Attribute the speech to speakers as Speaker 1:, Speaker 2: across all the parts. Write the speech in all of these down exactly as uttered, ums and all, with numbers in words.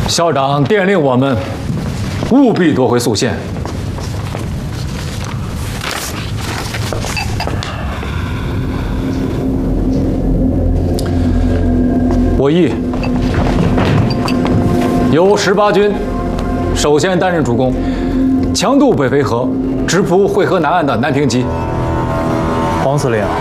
Speaker 1: 校长电令我们务必夺回宿县。我意由十八军首先担任主攻，强渡北淝河，直扑会河南岸的南平集。
Speaker 2: 黄司令，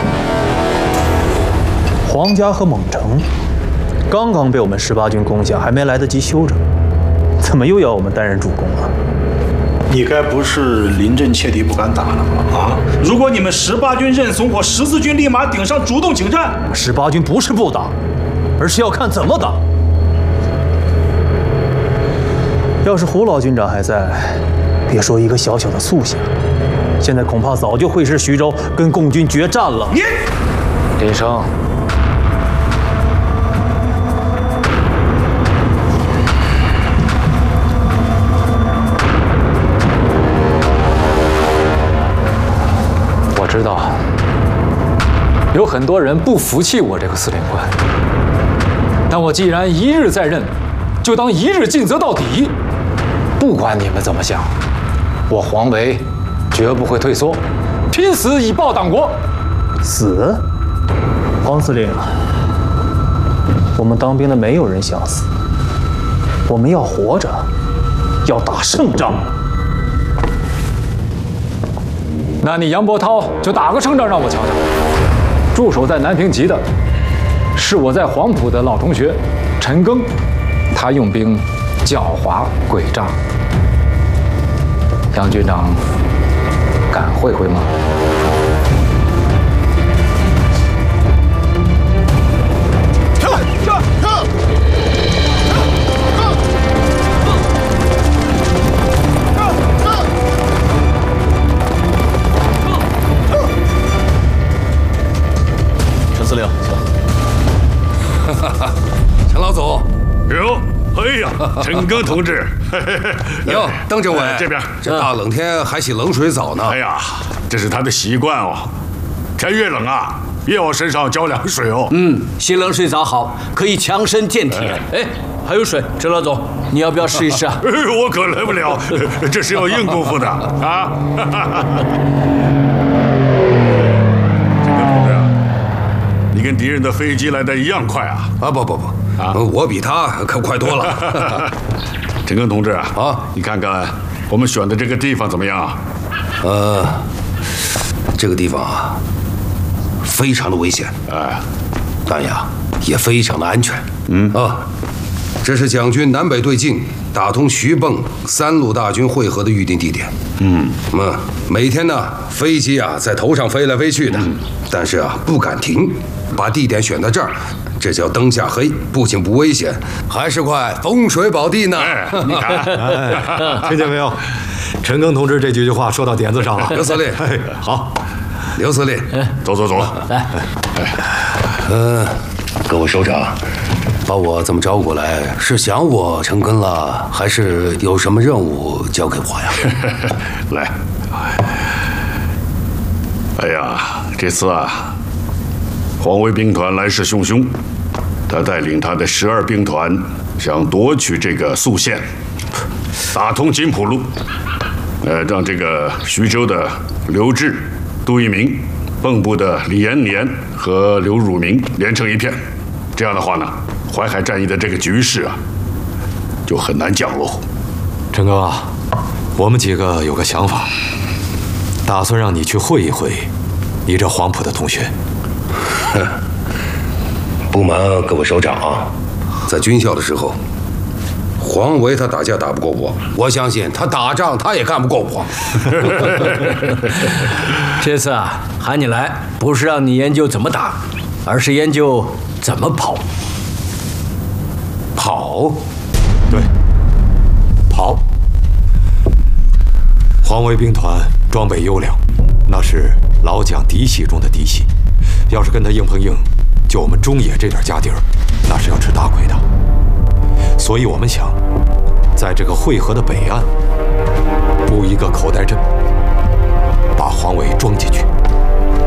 Speaker 2: 黄家和蒙城刚刚被我们十八军攻下，还没来得及休整，怎么又要我们担任主攻了？
Speaker 3: 你该不是临阵切地不敢打了吧？啊！如果你们十八军认怂，我十四军立马顶上主动请战。
Speaker 2: 十八军不是不打，而是要看怎么打。要是胡老军长还在，别说一个小小的宿县，现在恐怕早就会师徐州，跟共军决战了。
Speaker 3: 你，
Speaker 1: 林生。 我知道有很多人不服气我这个司令官，但我既然一日在任，就当一日尽责到底。不管你们怎么想，我黄维绝不会退缩，拼死以报党国。
Speaker 2: 死？黄司令，我们当兵的没有人想死，我们要活着，要打胜仗。
Speaker 1: 那你杨伯涛就打个胜仗让我瞧瞧。驻守在南平集的，是我在黄埔的老同学陈赓，他用兵狡猾诡诈。杨军长敢会会吗？
Speaker 3: 停！停！停！
Speaker 2: 司令，
Speaker 4: 哈哈哈，陈老总，
Speaker 5: 哟，哎呀，陈赓同志，
Speaker 4: 哟，邓政委，
Speaker 5: 这边，
Speaker 4: 这大冷天还洗冷水澡呢。
Speaker 5: 哎呀，这是他的习惯哦。天越冷啊，越往身上浇凉水哦。
Speaker 6: 嗯，洗冷水澡好，可以强身健体。哎，还有水，陈老总，你要不要试一试啊？
Speaker 5: 我可来不了，这是要硬功夫的啊。你跟敌人的飞机来的一样快啊！
Speaker 4: 啊不不不，啊，我比他可快多了。
Speaker 5: 陈赓同志啊，
Speaker 4: 啊，
Speaker 5: 你看看我们选的这个地方怎么样？
Speaker 4: 呃，这个地方啊，非常的危险，
Speaker 5: 哎，
Speaker 4: 但呀也非常的安全。嗯啊，这是蒋军南北对进，打通徐蚌三路大军会合的预定地点。嗯，嗯，每天呢，飞机啊在头上飞来飞去的，嗯、但是啊不敢停。 把地点选到这儿，这叫灯下黑，不仅不危险，还是块风水宝地呢。
Speaker 5: 哎，你看，
Speaker 7: 哎，听见没有？陈赓同志这几句话说到点子上了。
Speaker 4: 刘司令，
Speaker 7: 哎，好，
Speaker 4: 刘司令，
Speaker 5: 走走走，
Speaker 6: 来，
Speaker 4: 哎，嗯，各位首长，把我这么招过来，是想我陈赓了，还是有什么任务交给我呀？
Speaker 5: 来，哎呀，这次啊。 黄维兵团来势汹汹，他带领他的十二兵团想夺取这个宿县，打通锦浦路，呃，让这个徐州的刘志、杜聿明、蚌埠的李延年和刘汝明连成一片。这样的话呢，淮海战役的这个局势啊，就很难降落。
Speaker 7: 陈哥，我们几个有个想法，打算让你去会一会你这黄埔的同学。
Speaker 4: 不瞒各位首长啊，在军校的时候，黄维他打架打不过我，我相信他打仗他也干不过我。
Speaker 6: 这次啊，喊你来不是让你研究怎么打，而是研究怎么跑。
Speaker 7: 跑，对，跑。黄维兵团装备优良，那是老蒋嫡系中的嫡系。 要是跟他硬碰硬，就我们中野这点家底儿，那是要吃大亏的。所以我们想，在这个会河的北岸布一个口袋阵，把黄维装进去。